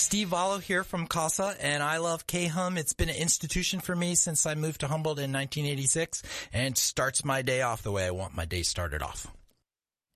Steve Vallo here from CASA, and I love K-Hum. It's been an institution for me since I moved to Humboldt in 1986, and starts my day off the way I want my day started off.